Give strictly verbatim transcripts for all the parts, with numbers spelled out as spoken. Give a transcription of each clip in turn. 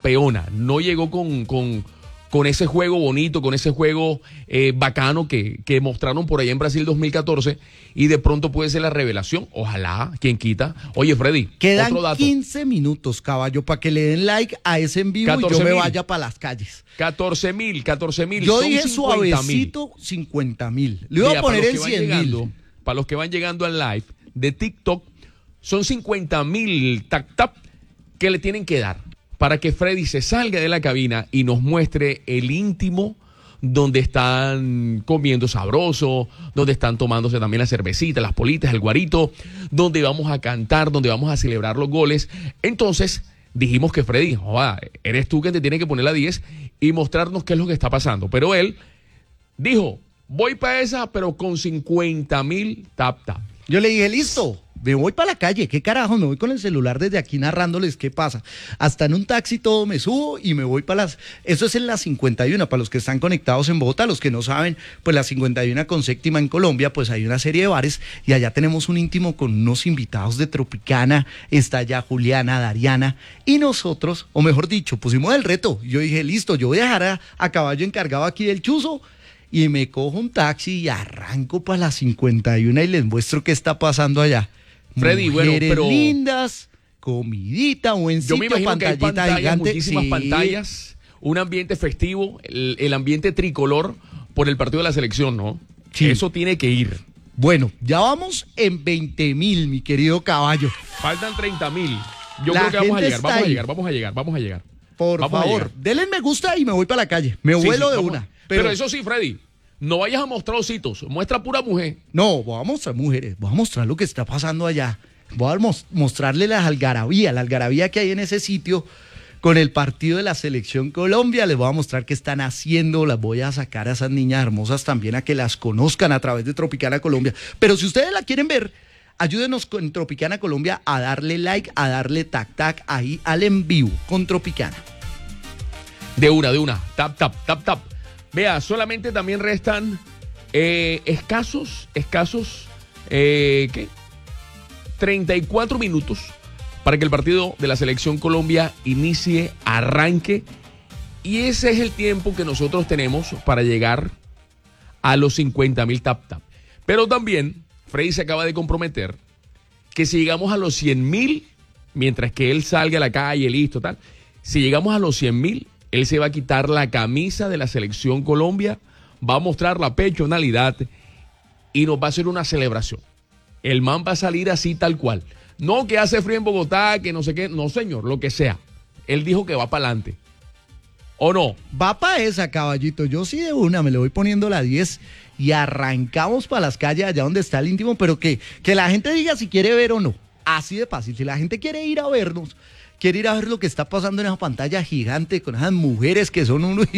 campeona, no llegó con, con, con ese juego bonito, con ese juego eh, bacano que, que mostraron por allá en Brasil dos mil catorce, y de pronto puede ser la revelación. Ojalá, quien quita. Oye, Freddy, quedan otro dato. quince minutos, caballo, para que le den like a ese en vivo y yo me vaya para las calles. catorce mil, catorce mil. Yo dije suavecito cincuenta mil. Le iba a poner en cien mil. Para los que van llegando al live de TikTok, son cincuenta mil tap tap que le tienen que dar para que Freddy se salga de la cabina y nos muestre el íntimo donde están comiendo sabroso, donde están tomándose también la cervecita, las politas, el guarito, donde vamos a cantar, donde vamos a celebrar los goles. Entonces dijimos que Freddy, joda, eres tú que te tiene que poner la diez y mostrarnos qué es lo que está pasando. Pero él dijo, voy para esa, pero con cincuenta mil tap tap. Yo le dije, listo, me voy para la calle, ¿qué carajo? Me voy con el celular desde aquí narrándoles qué pasa. Hasta en un taxi todo me subo y me voy para las... Eso es en la cincuenta y uno, para los que están conectados en Bogotá, los que no saben, pues la cincuenta y uno con séptima en Colombia, pues hay una serie de bares y allá tenemos un íntimo con unos invitados de Tropicana, está allá Juliana, Dariana, y nosotros, o mejor dicho, pusimos el reto. Yo dije, listo, yo voy a dejar a, a caballo encargado aquí del chuzo, y me cojo un taxi y arranco para la cincuenta y uno y les muestro qué está pasando allá. Freddy, Mujeres bueno, pero lindas, comidita, buen sitio, yo me imagino que hay pantallas, gigante, muchísimas sí. pantallas, un ambiente festivo, el, el ambiente tricolor por el partido de la selección, ¿no? Sí. Eso tiene que ir. Bueno, ya vamos en veinte mil, mi querido caballo. Faltan treinta mil. Yo La creo que vamos a gente llegar, está vamos a ahí. llegar, vamos a llegar, vamos a llegar. Por Vamos a favor, llegar. denle me gusta y me voy para la calle. Me Sí, vuelo sí, de vamos. una. Pero, Pero, eso sí, Freddy, no vayas a mostrar ositos, muestra pura mujer. no, voy a mostrar mujeres, voy a mostrar lo que está pasando allá. Voy a mos- mostrarle la algarabía, la algarabía que hay en ese sitio con el partido de la Selección Colombia. Les voy a mostrar qué están haciendo, las voy a sacar a esas niñas hermosas también a que las conozcan a través de Tropicana Colombia. Pero si ustedes la quieren ver, ayúdenos con Tropicana Colombia a darle like, a darle tac tac ahí al en vivo con Tropicana. De una, de una, tap, tap, tap, tap. Vea, solamente también restan eh, escasos, escasos, eh, ¿qué? treinta y cuatro minutos para que el partido de la Selección Colombia inicie, arranque, y ese es el tiempo que nosotros tenemos para llegar a los cincuenta mil tap tap. Pero también Freddy se acaba de comprometer que si llegamos a los cien mil, mientras que él salga a la calle, listo, tal, si llegamos a los cien mil, él se va a quitar la camisa de la Selección Colombia, va a mostrar la pechonalidad y nos va a hacer una celebración. El man va a salir así tal cual. No que hace frío en Bogotá, que no sé qué. No, señor, lo que sea. Él dijo que va para adelante. ¿O no? Va para esa, caballito. Yo sí de una me le voy poniendo la diez y arrancamos para las calles allá donde está el íntimo, pero que, que la gente diga si quiere ver o no. Así de fácil. Si la gente quiere ir a vernos, quiere ir a ver lo que está pasando en esa pantalla gigante con esas mujeres que son uno...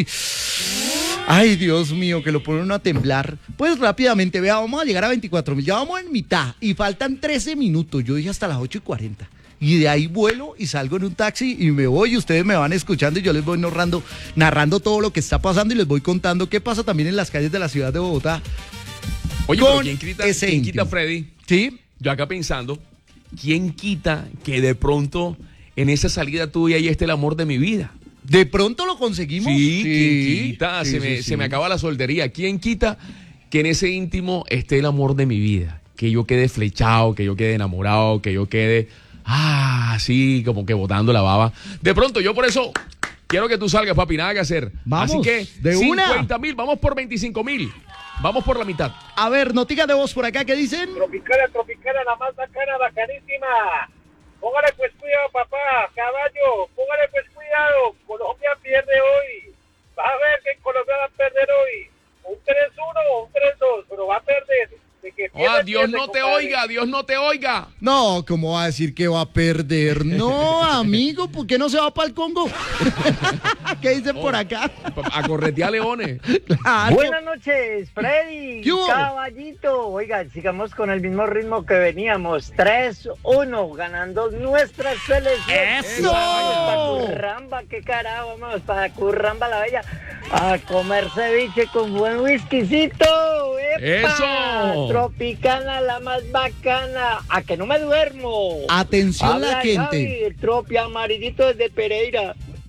Ay, Dios mío, que lo ponen uno a temblar. Pues rápidamente, vea, vamos a llegar a veinticuatro mil. Ya vamos en mitad y faltan trece minutos. Yo dije hasta las ocho y cuarenta. Y de ahí vuelo y salgo en un taxi y me voy y ustedes me van escuchando y yo les voy narrando, narrando todo lo que está pasando y les voy contando qué pasa también en las calles de la ciudad de Bogotá. Oye, pero ¿quién quita, ese quién íntimo. quita Freddy? ¿Sí? Yo acá pensando, ¿quién quita que de pronto en esa salida tuya ahí esté el amor de mi vida? ¿De pronto lo conseguimos? Sí, ¿quién quita? Sí, se, sí, me, sí. se me acaba la soltería. ¿Quién quita que en ese íntimo esté el amor de mi vida? Que yo quede flechado, que yo quede enamorado, que yo quede, ah, así como que botando la baba. De pronto, yo por eso quiero que tú salgas, papi, nada que hacer. Vamos, así que de una. cincuenta mil, vamos por veinticinco mil. Vamos por la mitad. A ver, noticas de voz por acá, ¿qué dicen? Tropicana, Tropicana, la más bacana, bacanísima. Póngale pues cuidado, papá, caballo, póngale pues cuidado. Colombia pierde hoy. Vas a ver que Colombia va a perder hoy. Un tres uno o un tres dos, pero va a perder. De que pierde, Ah, Dios pierde, no te compadre. oiga, Dios no te oiga. No, ¿cómo va a decir que va a perder? No, amigo, ¿por qué no se va para el Congo? ¿Qué dicen por acá? A corretear leones. Claro. Buenas noches, Freddy, ¿Qué hubo? caballito. Oiga, sigamos con el mismo ritmo que veníamos. tres uno, ganando nuestra selección. ¡Eso! Vamos para Curramba, qué carajo, vamos para Curramba la Bella. A comer ceviche con buen whiskycito. ¡Epa! ¡Eso! Tropicana, la más bacana. A que no me duermo. Atención Habla la gente. Javi, el tropi amarilito desde Pereira.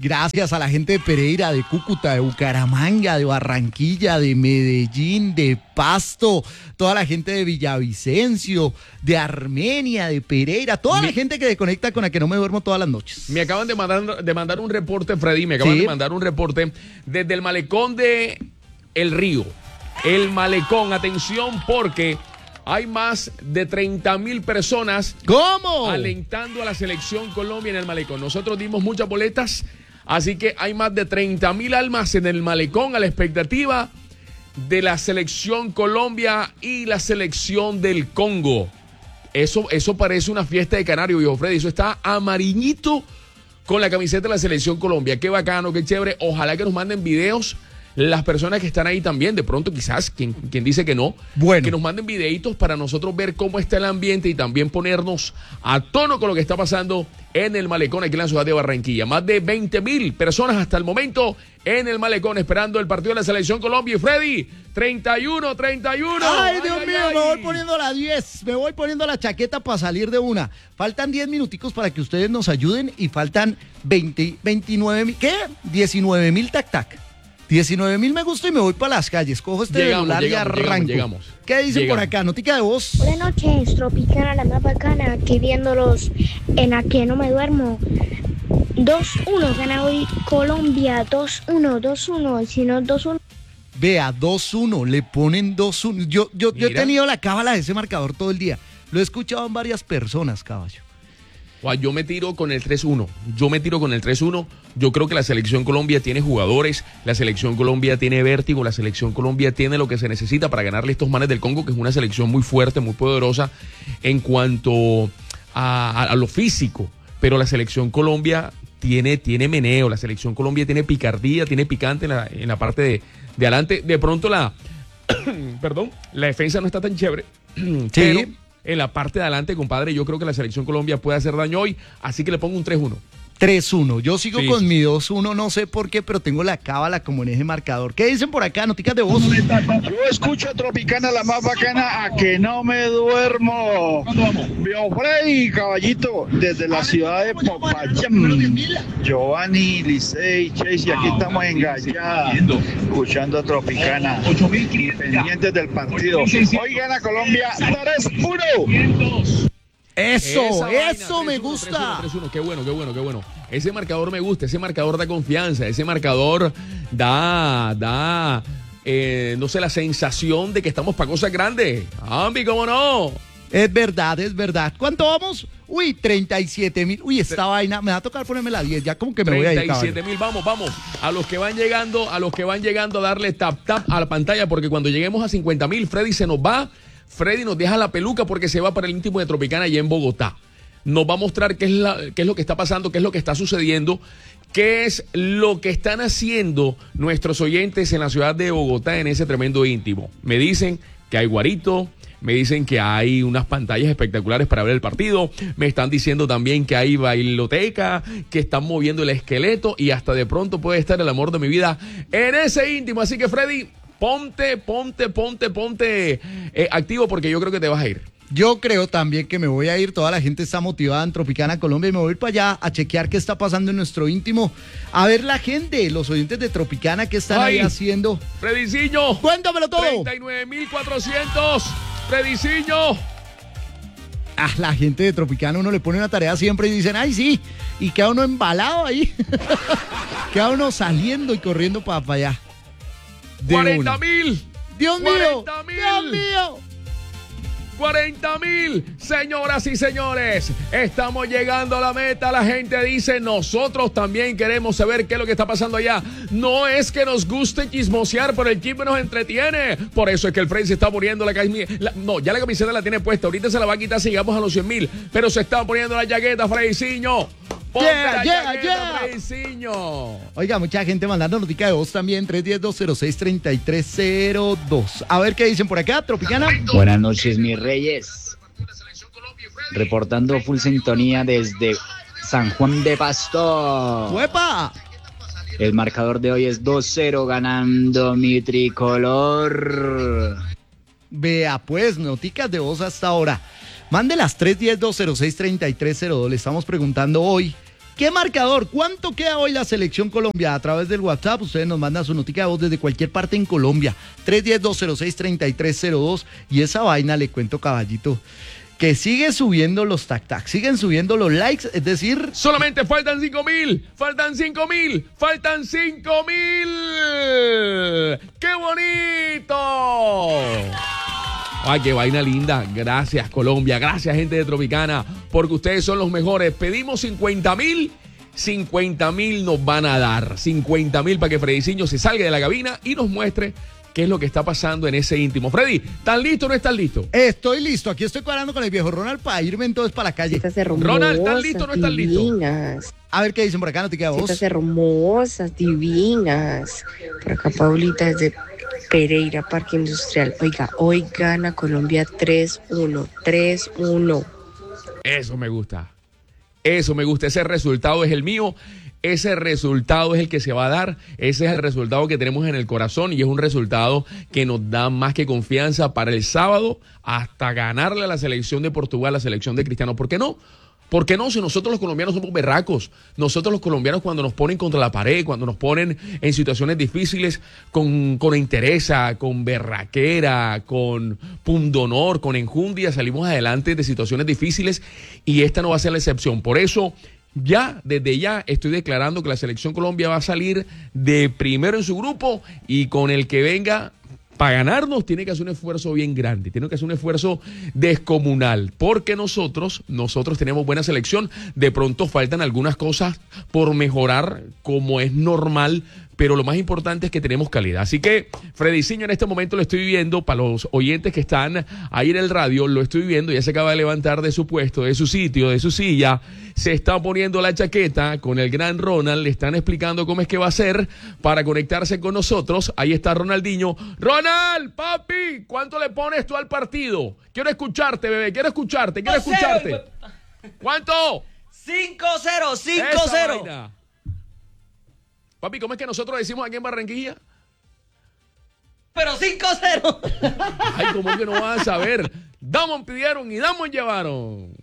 Gracias a la gente de Pereira, de Cúcuta, de Bucaramanga, de Barranquilla, de Medellín, de Pasto, toda la gente de Villavicencio, de Armenia, de Pereira, toda Mi... la gente que se conecta con la que no me duermo todas las noches. Me acaban de mandar, de mandar un reporte, Freddy, me acaban ¿Sí? de mandar un reporte desde el malecón de El Río. El malecón, atención, porque hay más de treinta mil personas ¿Cómo? alentando a la selección Colombia en el malecón. Nosotros dimos muchas boletas, así que hay más de treinta mil almas en el malecón a la expectativa de la selección Colombia y la selección del Congo. Eso, eso parece una fiesta de canario, viejo Freddy. Eso está amarillito con la camiseta de la selección Colombia. Qué bacano, qué chévere. Ojalá que nos manden videos las personas que están ahí también. De pronto quizás, quien, quien dice que no, bueno, que nos manden videitos para nosotros ver cómo está el ambiente y también ponernos a tono con lo que está pasando en el malecón aquí en la ciudad de Barranquilla. Más de veinte mil personas hasta el momento en el malecón esperando el partido de la selección Colombia. Y Freddy, treinta y uno, treinta y uno. Ay, Dios ay, mío, ay. me voy poniendo la diez, me voy poniendo la chaqueta para salir de una. Faltan diez minuticos para que ustedes nos ayuden y faltan veinte, veintinueve mil, ¿qué? diecinueve mil tac tac. diecinueve mil me gusta y me voy para las calles. Cojo este Llegamos, celular y llegamos, arranco. llegamos, llegamos. ¿Qué dicen Llegamos. por acá? Notica de voz. Buenas noches, Tropicana, la más bacana, aquí viéndolos en La que no me duermo. dos uno, gana hoy Colombia, dos uno, dos uno, si no dos uno. Vea, dos uno, le ponen dos uno. Yo, yo, yo he Mira. tenido la cábala de ese marcador todo el día. Lo he escuchado en varias personas, caballo. Guau, yo me tiro con el tres uno. Yo me tiro con el tres uno. Yo creo que la selección Colombia tiene jugadores, la selección Colombia tiene vértigo, la selección Colombia tiene lo que se necesita para ganarle a estos manes del Congo, que es una selección muy fuerte, muy poderosa en cuanto a, a, a lo físico. Pero la selección Colombia tiene, tiene meneo, la selección Colombia tiene picardía, tiene picante en la, en la parte de, de adelante. De pronto la, perdón, la defensa no está tan chévere, pero en la parte de adelante, compadre, yo creo que la selección Colombia puede hacer daño hoy, así que le pongo un tres uno. tres uno. Yo sigo Sí, con sí. mi dos uno, no sé por qué, pero tengo la cábala como en ese marcador. ¿Qué dicen por acá? Noticas de voz. Yo escucho a Tropicana, la más bacana, a que no me duermo. Vio Freddy, caballito, desde la ciudad de Popayán. Giovanni, Licey, Chase, aquí estamos en Gallada, escuchando a Tropicana, y pendientes del partido. Hoy gana Colombia tres uno. Eso, Esa vaina, eso me tres uno, gusta. tres uno, tres uno. Qué bueno, qué bueno, qué bueno. Ese marcador me gusta, ese marcador da confianza, ese marcador da, da, eh, no sé, la sensación de que estamos para cosas grandes. Ambi, ¿cómo no? Es verdad, es verdad. ¿Cuánto vamos? Uy, treinta y siete mil. Uy, esta vaina, me va a tocar ponerme la diez, ya como que me voy a ir, treinta y siete caballo. mil, vamos, vamos. A los que van llegando, a los que van llegando a darle tap tap a la pantalla, porque cuando lleguemos a cincuenta mil, Freddy se nos va. Freddy nos deja la peluca porque se va para el íntimo de Tropicana allá en Bogotá. Nos va a mostrar qué es, la, qué es lo que está pasando, qué es lo que está sucediendo, qué es lo que están haciendo nuestros oyentes en la ciudad de Bogotá en ese tremendo íntimo. Me dicen que hay guarito, me dicen que hay unas pantallas espectaculares para ver el partido, me están diciendo también que hay bailoteca, que están moviendo el esqueleto y hasta de pronto puede estar el amor de mi vida en ese íntimo. Así que Freddy, ponte, ponte, ponte, ponte eh, activo porque yo creo que te vas a ir. Yo creo también que me voy a ir, toda la gente está motivada en Tropicana Colombia y me voy a ir para allá a chequear qué está pasando en nuestro íntimo, a ver la gente, los oyentes de Tropicana que están Ay. ahí haciendo. Frediciño, Cuéntamelo todo. treinta y nueve mil cuatrocientos. Frediciño. A la gente de Tropicana uno le pone una tarea siempre y dicen, ay sí, y queda uno embalado ahí, queda uno saliendo y corriendo para allá. De cuarenta una. mil. Dios mío, cuarenta mil. Dios mío. cuarenta mil, señoras y señores, estamos llegando a la meta. La gente dice, nosotros también queremos saber qué es lo que está pasando allá. No es que nos guste chismosear, pero el chisme nos entretiene. Por eso es que el Freddy se está poniendo la camiseta. No, ya la camiseta la tiene puesta. Ahorita se la va a quitar si llegamos a los cien mil. Pero se está poniendo la chaqueta, Frediciño. Ponte Yeah, la yeah, chaqueta, yeah. Frediciño. Oiga, mucha gente mandando notica de voz también, tres uno cero, dos cero seis, tres tres cero dos. A ver qué dicen por acá, Tropicana. Buenas noches, mis reyes. Reportando full sintonía desde San Juan de Pasto. ¡Huepa! El marcador de hoy es dos cero ganando mi tricolor. Vea, pues, noticas de voz hasta ahora. Mande las tres uno cero, dos cero seis, tres tres cero dos. Le estamos preguntando hoy ¿Qué marcador? ¿Cuánto queda hoy la selección Colombia? A través del WhatsApp, ustedes nos mandan su notica de voz desde cualquier parte en Colombia. tres uno cero, dos cero seis, tres tres cero dos. Y esa vaina, le cuento, caballito, que sigue subiendo los tac-tac, siguen subiendo los likes, es decir... Solamente faltan cinco mil, faltan cinco mil, faltan cinco mil. ¡Qué bonito! Ay, qué vaina linda. Gracias, Colombia. Gracias, gente de Tropicana, porque ustedes son los mejores. Pedimos cincuenta mil. cincuenta mil nos van a dar. cincuenta mil para que Frediciño se salga de la cabina y nos muestre qué es lo que está pasando en ese íntimo. Freddy, ¿estás listo o no estás listo? Estoy listo. Aquí estoy cuadrando con el viejo Ronald para irme entonces para la calle. Ronald, ¿estás listo o no estás listo? Divinas. A ver qué dicen por acá, no te queda voz. Estas hermosas, divinas. Por acá, Paulita, desde Pereira, Parque Industrial. Oiga, hoy gana Colombia tres uno. tres uno. Eso me gusta. Eso me gusta. Ese resultado es el mío. Ese resultado es el que se va a dar. Ese es el resultado que tenemos en el corazón y es un resultado que nos da más que confianza para el sábado hasta ganarle a la selección de Portugal, la selección de Cristiano. ¿Por qué no? ¿Por qué no? Si nosotros los colombianos somos berracos, nosotros los colombianos cuando nos ponen contra la pared, cuando nos ponen en situaciones difíciles, con, con entereza, con berraquera, con pundonor, con enjundia, salimos adelante de situaciones difíciles y esta no va a ser la excepción. Por eso, ya, desde ya, estoy declarando que la selección Colombia va a salir de primero en su grupo y con el que venga... Para ganarnos tiene que hacer un esfuerzo bien grande, tiene que hacer un esfuerzo descomunal, porque nosotros, nosotros tenemos buena selección, de pronto faltan algunas cosas por mejorar como es normal, pero lo más importante es que tenemos calidad. Así que, Frediciño, en este momento lo estoy viendo, para los oyentes que están ahí en el radio, lo estoy viendo, ya se acaba de levantar de su puesto, de su sitio, de su silla, se está poniendo la chaqueta con el gran Ronald, le están explicando cómo es que va a hacer para conectarse con nosotros. Ahí está Ronaldinho. Ronald, papi, ¿cuánto le pones tú al partido? Quiero escucharte, bebé, quiero escucharte, quiero escucharte. ¿Cuánto? cinco cero, cinco cero. Papi, ¿cómo es que nosotros decimos aquí en Barranquilla? Pero cinco cero. Ay, ¿cómo que no vas a saber? Damos pidieron y damos llevaron.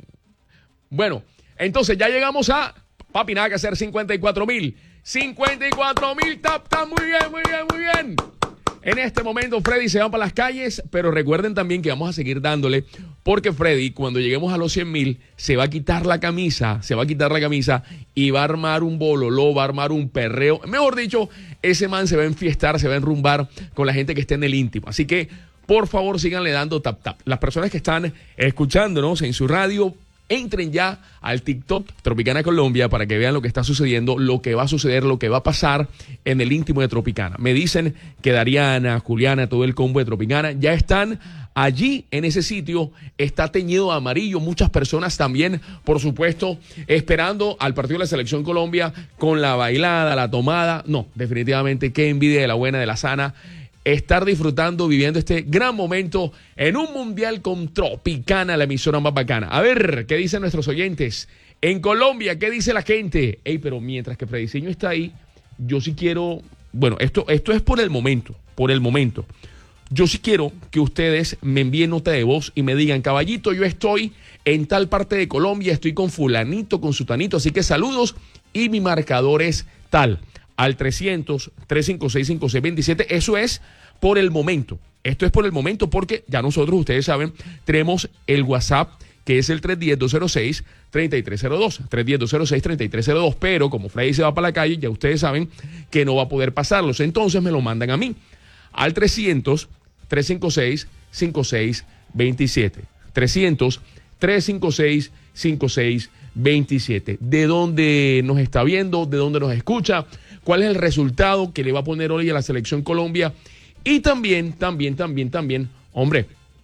Bueno, entonces ya llegamos a... Papi, nada que hacer, cincuenta y cuatro mil. cincuenta y cuatro mil, tap, tap, muy bien, muy bien, muy bien. En este momento Freddy se va para las calles, pero recuerden también que vamos a seguir dándole, porque Freddy, cuando lleguemos a los cien mil, se va a quitar la camisa, se va a quitar la camisa y va a armar un bololó, va a armar un perreo. Mejor dicho, ese man se va a enfiestar, se va a enrumbar con la gente que esté en el íntimo. Así que, por favor, síganle dando tap tap. Las personas que están escuchándonos en su radio, entren ya al TikTok Tropicana Colombia para que vean lo que está sucediendo, lo que va a suceder, lo que va a pasar en el íntimo de Tropicana. Me dicen que Dariana, Juliana, todo el combo de Tropicana ya están allí en ese sitio. Está teñido de amarillo. Muchas personas también, por supuesto, esperando al partido de la Selección Colombia con la bailada, la tomada. No, definitivamente, qué envidia de la buena, de la sana. Estar disfrutando, viviendo este gran momento en un mundial con Tropicana, la emisora más bacana. A ver, ¿qué dicen nuestros oyentes? En Colombia, ¿qué dice la gente? Ey, pero mientras que Frediciño está ahí, yo sí quiero... Bueno, esto, esto es por el momento, por el momento. Yo sí quiero que ustedes me envíen nota de voz y me digan, caballito, yo estoy en tal parte de Colombia, estoy con fulanito, con sutanito, así que saludos y mi marcador es tal. Al trescientos, trescientos cincuenta y seis, cincuenta y seis veintisiete. Eso es por el momento. Esto es por el momento porque ya nosotros, ustedes saben, tenemos el WhatsApp que es el tres uno cero, dos cero seis, tres tres cero dos. tres uno cero, dos cero seis, tres tres cero dos. Pero como Freddy se va para la calle, ya ustedes saben que no va a poder pasarlos. Entonces me lo mandan a mí. Al trescientos, trescientos cincuenta y seis, cincuenta y seis veintisiete. trescientos, trescientos cincuenta y seis, cincuenta y seis veintisiete. ¿De dónde nos está viendo? ¿De dónde nos escucha? ¿Cuál es el resultado que le va a poner hoy a la Selección Colombia? Y también, también, también, también, hombre,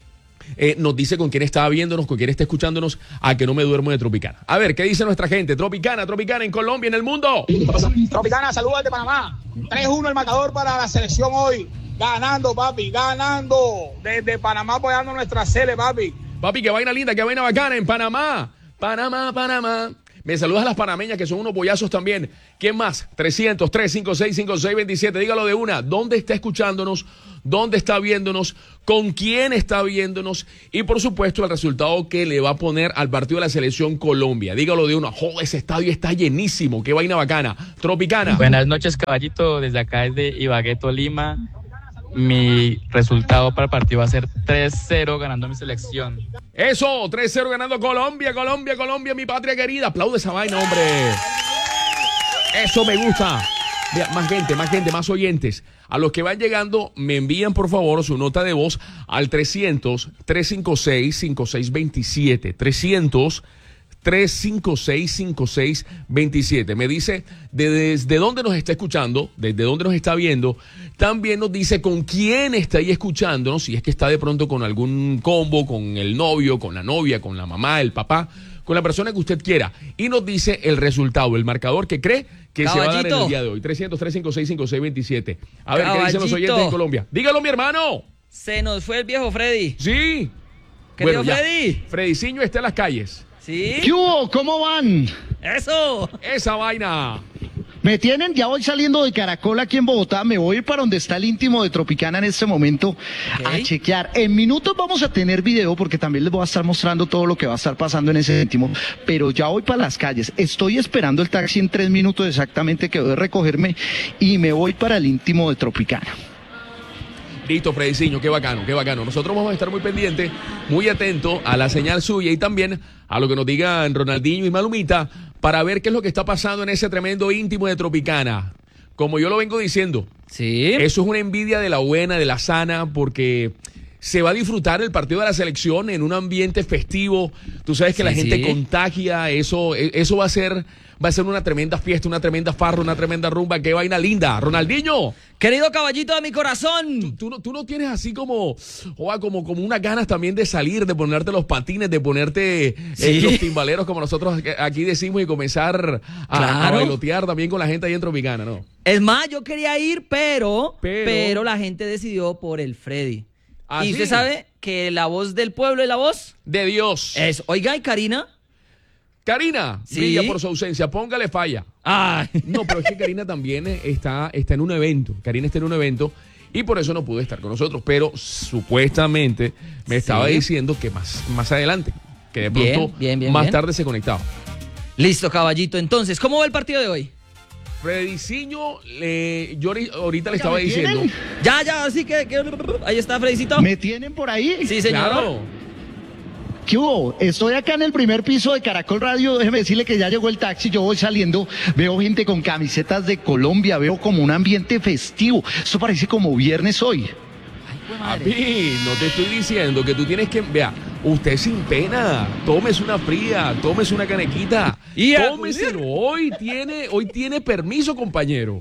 eh, nos dice con quién está viéndonos, con quién está escuchándonos, a que no me duermo de Tropicana. A ver, ¿qué dice nuestra gente? Tropicana, Tropicana en Colombia, en el mundo. Tropicana, saludos de Panamá. tres uno el marcador para la selección hoy. Ganando, papi, ganando. Desde Panamá apoyando nuestra sele, papi. Papi, qué vaina linda, qué vaina bacana en Panamá. Panamá, Panamá. Me saludas a las panameñas, que son unos bollazos también. ¿Quién más? trescientos, trescientos cincuenta y seis, cincuenta y seis veintisiete. Dígalo de una. ¿Dónde está escuchándonos? ¿Dónde está viéndonos? ¿Con quién está viéndonos? Y, por supuesto, el resultado que le va a poner al partido de la Selección Colombia. Dígalo de una. ¡Joder, ese estadio está llenísimo! ¡Qué vaina bacana! Tropicana. Buenas noches, caballito. Desde acá, desde Ibagué, Tolima. Mi resultado para el partido va a ser tres cero ganando mi selección. Eso, tres cero ganando Colombia, Colombia, Colombia, mi patria querida. Aplaude esa vaina, hombre. Eso me gusta. Vea, más gente, más gente, más oyentes. A los que van llegando, me envían por favor su nota de voz al trescientos, trescientos cincuenta y seis, cincuenta y seis veintisiete. trescientos, trescientos cincuenta y seis, cincuenta y seis veintisiete. Me dice de, desde dónde nos está escuchando, desde dónde nos está viendo. También nos dice con quién está ahí escuchándonos, si es que está de pronto con algún combo, con el novio, con la novia, con la mamá, el papá, con la persona que usted quiera. Y nos dice el resultado, el marcador que cree que Caballito. Se va a dar en el día de hoy. trescientos, trescientos cincuenta y seis, cincuenta y seis veintisiete. A ver, Caballito. ¿Qué dicen los oyentes en Colombia? Dígalo, mi hermano. Se nos fue el viejo Freddy. Sí. Querido bueno, Freddy. Freddyciño está en las calles. ¿Sí? ¿Qué hubo? ¿Cómo van? ¡Eso! Esa vaina. Me tienen, ya voy saliendo de Caracol aquí en Bogotá, me voy para donde está el íntimo de Tropicana en este momento okay. a chequear. En minutos vamos a tener video porque también les voy a estar mostrando todo lo que va a estar pasando en ese íntimo, pero ya voy para las calles. Estoy esperando el taxi en tres minutos exactamente que voy a recogerme y me voy para el íntimo de Tropicana. Listo, Frediciño, qué bacano, qué bacano. Nosotros vamos a estar muy pendientes, muy atentos a la señal suya y también a lo que nos digan Ronaldinho y Malumita para ver qué es lo que está pasando en ese tremendo íntimo de Tropicana. Como yo lo vengo diciendo, sí. Eso es una envidia de la buena, de la sana, porque se va a disfrutar el partido de la selección en un ambiente festivo. Tú sabes que sí, la gente sí. contagia, eso, eso va a ser... Va a ser una tremenda fiesta, una tremenda farra, una tremenda rumba. ¡Qué vaina linda! ¡Ronaldinho! Querido caballito de mi corazón. Tú, tú, no, tú no tienes así como, oh, como, como unas ganas también de salir, de ponerte los patines, de ponerte ¿Sí? eh, los timbaleros, como nosotros aquí decimos, y comenzar a, claro. a bailotear también con la gente ahí en Tropicana, ¿no? Es más, yo quería ir, pero, pero, pero la gente decidió por el Freddy. ¿Ah, y sí? usted sabe que la voz del pueblo es la voz de Dios. Es, oiga, ¿y Karina? Karina, ¿Sí? brilla por su ausencia, póngale falla. Ay. No, pero es que Karina también está, está en un evento. Karina está en un evento y por eso no pudo estar con nosotros. Pero supuestamente me estaba ¿Sí? diciendo que más, más adelante, que de pronto bien, bien, bien, más bien. tarde se conectaba. Listo, caballito. Entonces, ¿cómo va el partido de hoy? Frediciño, le, yo ahorita le estaba diciendo. Ya, ya, así que, que ahí está Fredicito. ¿Me tienen por ahí? Sí, señor. Claro. ¿Qué hubo? Estoy acá en el primer piso de Caracol Radio, déjeme decirle que ya llegó el taxi, yo voy saliendo, veo gente con camisetas de Colombia, veo como un ambiente festivo, esto parece como viernes hoy. A mí, no te estoy diciendo que tú tienes que, vea, usted sin pena, tómese una fría, tómese una canequita, y tómeselo, hoy tiene, hoy tiene permiso, compañero.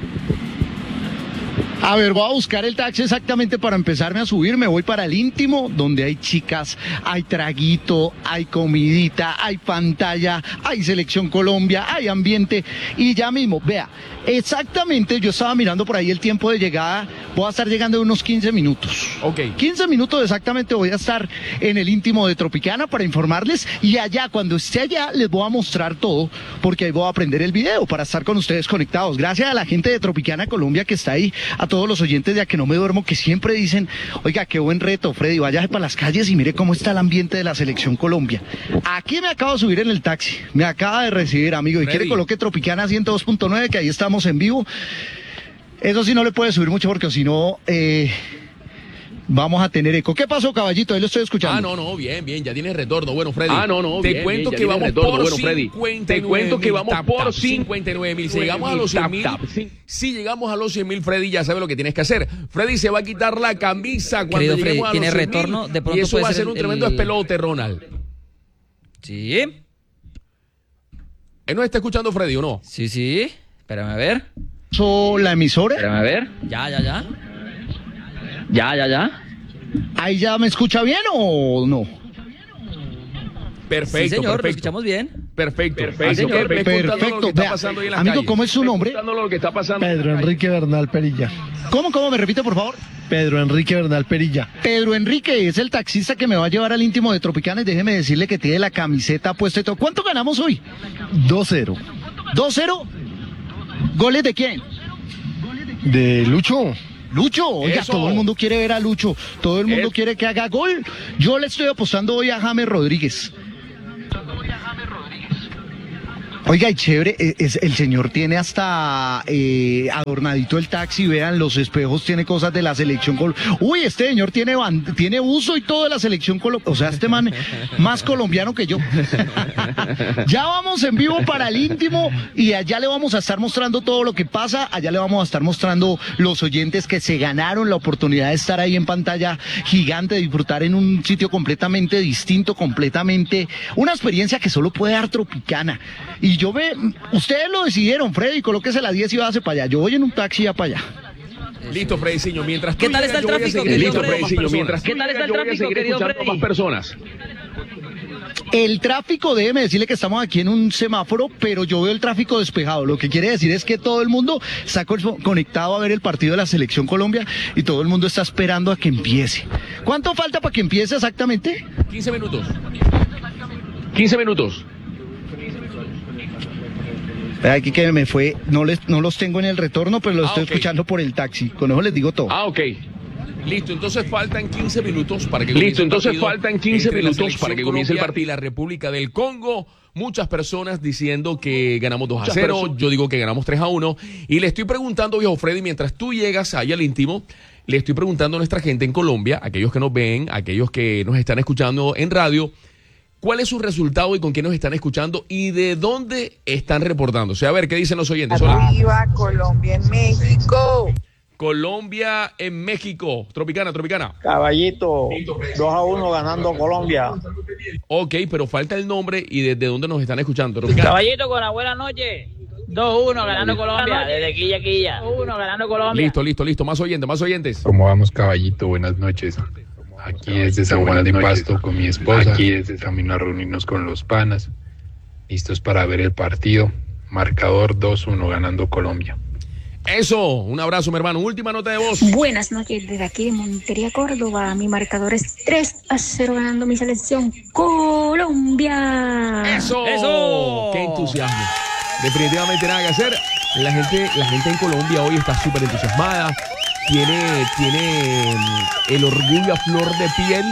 A ver, voy a buscar el taxi exactamente para empezarme a subir. Me voy para el íntimo, donde hay chicas, hay traguito, hay comidita, hay pantalla, hay Selección Colombia, hay ambiente. Y ya mismo, vea, exactamente, yo estaba mirando por ahí el tiempo de llegada. Voy a estar llegando en unos quince minutos. Ok. quince minutos exactamente voy a estar en el íntimo de Tropicana para informarles. Y allá, cuando esté allá, les voy a mostrar todo, porque ahí voy a aprender el video para estar con ustedes conectados. Gracias a la gente de Tropicana Colombia que está ahí, a todos los oyentes de A Que No Me Duermo, que siempre dicen, oiga, qué buen reto, Freddy, váyase para las calles y mire cómo está el ambiente de la Selección Colombia. Aquí me acabo de subir en el taxi, me acaba de recibir, amigo, y Freddy. quiere coloque Tropicana ciento dos punto nueve, que ahí estamos en vivo. Eso sí no le puede subir mucho porque si no, eh, vamos a tener eco. ¿Qué pasó, caballito? Ahí lo estoy escuchando. Ah, no, no, bien, bien, ya tienes retorno. Bueno, Freddy. Ah, no, no, te bien, cuento bien, que vamos retorno. por Bueno, Freddy, cincuenta y nueve te cuento que mil, vamos tap, por tap, cincuenta y nueve mil. Si llegamos a los cien mil, tap, tap, sí. si llegamos a los cien mil, Freddy, ya sabe lo que tienes que hacer. Freddy se va a quitar la camisa cuando Querido lleguemos Freddy, a los tiene cien mil, retorno, de pronto y eso puede va a ser ser un el- tremendo el- despelote, Ronald. Sí. ¿Él nos está escuchando, Freddy, o no? Sí, sí. Espérame a ver. ¿So, la emisora? Espérame a ver. Ya, ya, ya. Ya, ya, ya. ¿Ahí ya me escucha bien o no? Perfecto, sí, señor, lo perfecto. escuchamos bien. Perfecto. Perfecto, Así que señor, ve contándonos lo Perfecto, que está vea, pasando ahí en las amigo, calles. ¿cómo es su nombre? Contando lo que está pasando. Pedro Enrique Bernal Perilla. ¿Cómo, cómo? ¿Me repite, por favor? Pedro Enrique Bernal Perilla. Pedro Enrique es el taxista que me va a llevar al íntimo de Tropicana y déjeme decirle que tiene la camiseta puesta y todo. ¿Cuánto ganamos hoy? dos cero. ¿dos cero? ¿Goles de quién? De Lucho. Lucho, oiga, Eso. todo el mundo quiere ver a Lucho, todo el mundo Es- quiere que haga gol. Yo le estoy apostando hoy a James Rodríguez. Oiga, y chévere, es, es- el señor tiene hasta eh, adornadito el taxi, vean, los espejos, tiene cosas de la selección Col. Uy, este señor tiene ban- tiene uso y todo de la selección colombiana. O sea, este man más colombiano que yo. Ya vamos en vivo para el íntimo y allá le vamos a estar mostrando todo lo que pasa, allá le vamos a estar mostrando los oyentes que se ganaron la oportunidad de estar ahí en pantalla gigante, de disfrutar en un sitio completamente distinto, completamente, una experiencia que solo puede dar Tropicana. Y yo ve, ustedes lo decidieron, Freddy, colóquese la diez y váyase para allá. Yo voy en un taxi ya para allá. Listo, Frediciño, mientras tú ¿Qué tal llegas, está el yo voy a tráfico, seguir querido escuchando Freddy? más personas. Mientras tú ¿Qué tal está llegas, el yo voy a tráfico, seguir querido escuchando Freddy? más personas. El tráfico, déjeme decirle que estamos aquí en un semáforo, pero yo veo el tráfico despejado. Lo que quiere decir es que todo el mundo está co- conectado a ver el partido de la Selección Colombia y todo el mundo está esperando a que empiece. ¿Cuánto falta para que empiece exactamente? quince minutos. quince minutos. Aquí que me fue, no les, no los tengo en el retorno, pero los Ah, estoy ok. escuchando por el taxi. Con eso les digo todo. Ah, ok. Listo, entonces faltan quince minutos para que Listo, comience el entonces partido faltan quince entre la minutos selección para que comience el Colombia partido. y la República del Congo. Muchas personas diciendo que ganamos dos a Muchas cero, personas. yo digo que ganamos tres a uno. Y le estoy preguntando, viejo Freddy, mientras tú llegas ahí al íntimo, le estoy preguntando a nuestra gente en Colombia, aquellos que nos ven, aquellos que nos están escuchando en radio, ¿cuál es su resultado y con quién nos están escuchando y de dónde están reportando? O sea, a ver, ¿qué dicen los oyentes? Hola. Arriba Colombia en México. Colombia en México. Tropicana, Tropicana. Caballito, dos a uno ganando Colombia. Ok, pero falta el nombre y desde dónde nos están escuchando. Tropicana. Caballito, con la buena noche. dos uno ganando Colombia. Desde Quilla Quilla. dos uno ganando Colombia. Listo, listo, listo. Más oyentes, más oyentes. ¿Cómo vamos, caballito? Buenas noches. Aquí desde San Juan de Pasto con mi esposa. Aquí desde camino a reunirnos con los panas. Listos para ver el partido. Marcador dos uno ganando Colombia. Eso, un abrazo, mi hermano. Última nota de voz. Buenas noches desde aquí de Montería, Córdoba. Mi marcador es tres a cero ganando mi selección Colombia. Eso. Eso. Qué entusiasmo. Definitivamente nada que hacer. La gente, la gente en Colombia hoy está súper entusiasmada. Tiene, tiene mm, el orgullo a flor de piel.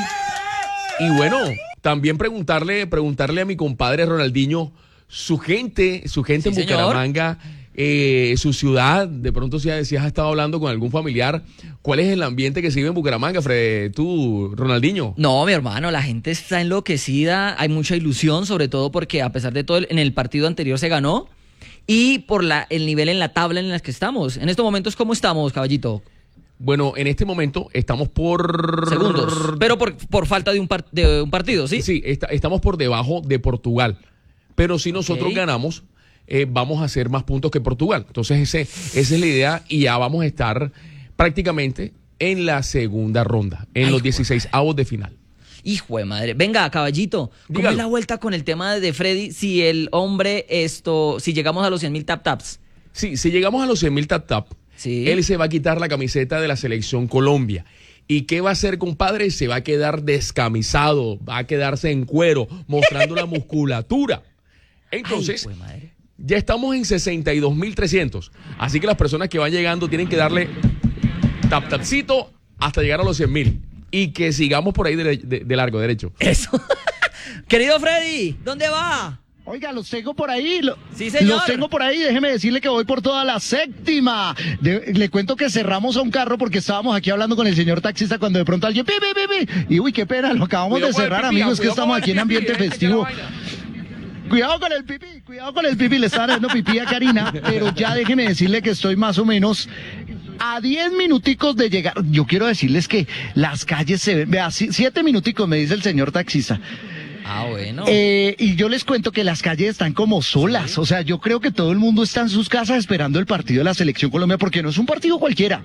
Y bueno, también preguntarle, preguntarle a mi compadre Ronaldinho, su gente, su gente Sí, en señor. Bucaramanga, eh, su ciudad, de pronto si, has- si has estado hablando con algún familiar, ¿cuál es el ambiente que se vive en Bucaramanga, Fred, tú, Ronaldinho? No, mi hermano, la gente está enloquecida, hay mucha ilusión, sobre todo porque a pesar de todo, en el partido anterior se ganó y por la, el nivel en la tabla en la que estamos. En estos momentos, ¿cómo estamos, caballito? Bueno, en este momento estamos por... Segundos, pero por, por falta de un, par- de un partido, ¿sí? Sí, está- estamos por debajo de Portugal. Pero si nosotros Ok. ganamos, eh, vamos a hacer más puntos que Portugal. Entonces, ese, esa es la idea y ya vamos a estar prácticamente en la segunda ronda, en Ay, los jue- dieciséis avos de final. Hijo de madre. Venga, caballito, ¿cómo Dígalo. es la vuelta con el tema de Freddy si el hombre, esto, si llegamos a los cien mil tap taps? Sí, si llegamos a los cien mil tap tap, Sí. él se va a quitar la camiseta de la selección Colombia. ¿Y qué va a hacer, compadre? Se va a quedar descamisado, va a quedarse en cuero, mostrando la musculatura. Entonces, Ay, jue madre. ya estamos en sesenta y dos mil trescientos. Así que las personas que van llegando tienen que darle tap tapcito hasta llegar a los cien mil. Y que sigamos por ahí de, de- de largo, derecho. Eso. Querido Freddy, ¿dónde va? Oiga, los tengo por ahí. lo- Sí, señor. Los tengo por ahí. Déjeme decirle que voy por toda la séptima. De- le cuento que cerramos a un carro porque estábamos aquí hablando con el señor taxista cuando de pronto alguien... ¡Pi, pi, pi, pi! Y uy, qué pena, lo acabamos Cuidado de con el cerrar, pipí, amigos, que cuidado estamos con aquí el en pipí, ambiente déjate que festivo. la vaina. Cuidado con el pipí, cuidado con el pipí, le están dando pipí a Karina, pero ya déjeme decirle que estoy más o menos a diez minuticos de llegar. Yo quiero decirles que las calles se ven, vea, si- siete minuticos me dice el señor taxista. Ah, bueno. Eh, y yo les cuento que las calles están como solas, o sea, yo creo que todo el mundo está en sus casas esperando el partido de la Selección Colombia porque no es un partido cualquiera.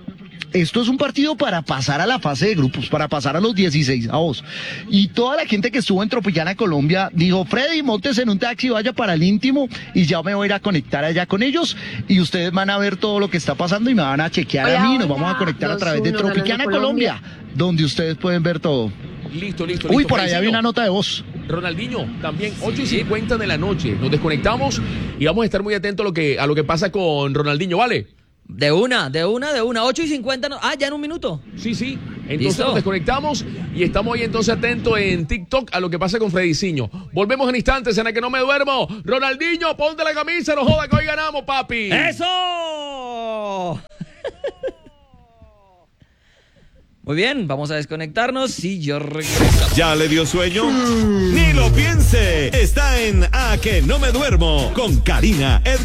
esto es un partido para pasar a la fase de grupos, para pasar a los dieciséis avos. Y toda la gente que estuvo en Tropicana, Colombia, dijo, Freddy, montes en un taxi, vaya para el íntimo y ya me voy a ir a conectar allá con ellos y ustedes van a ver todo lo que está pasando y me van a chequear Hola, a mí, nos hola. vamos a conectar a dos través de uno, Tropicana, ganando Colombia, Colombia. donde ustedes pueden ver todo. Listo, listo, Uy, listo. por allá Frediciño. había una nota de voz. Ronaldinho, también ocho y cincuenta de la noche. Nos desconectamos y vamos a estar muy atentos a lo que, a lo que pasa con Ronaldinho, ¿vale? De una, de una, de una. ocho y cincuenta. No, ah, ya en un minuto. Sí, sí. Entonces ¿Listo? nos desconectamos y estamos ahí entonces atentos en TikTok a lo que pasa con Frediciño. Volvemos en instantes en el que no me duermo. Ronaldinho, ponte la camisa, no joda que hoy ganamos, papi. ¡Eso! Muy bien, vamos a desconectarnos y yo regreso. ¿Ya le dio sueño? Ni lo piense. Está en A que no me duermo con Karina Edgar.